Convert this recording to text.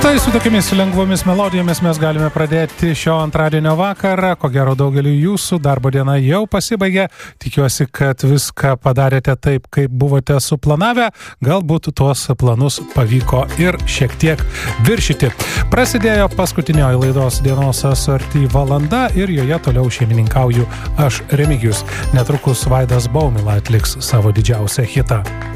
Štai su tokiamis lengvomis melodijomis mes galime pradėti šio antradienio vakarą. Ko gero daugeliu jūsų darbo diena jau pasibaigė. Tikiuosi, kad viską padarėte taip, kaip buvote suplanavę. Galbūt tuos planus pavyko ir šiek tiek viršyti. Prasidėjo paskutinioji laidos dienos Asorti valanda ir joje toliau šeimininkauju aš, Remigijus. Netrukus Vaidas Baumila atliks savo didžiausią hitą.